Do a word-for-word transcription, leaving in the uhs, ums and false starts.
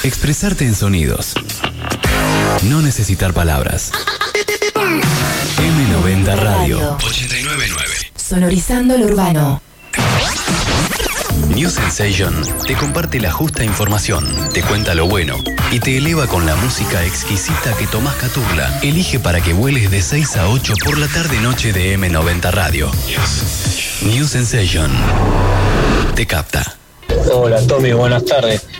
Expresarte en sonidos. No necesitar palabras. eme noventa Radio. ochenta y nueve punto nueve. Sonorizando lo urbano. New Sensation te comparte la justa información, te cuenta lo bueno y te eleva con la música exquisita que Tomás Caturla elige para que vueles de seis a ocho por la tarde-noche de eme noventa Radio. New Sensation te capta. Hola Tommy, buenas tardes.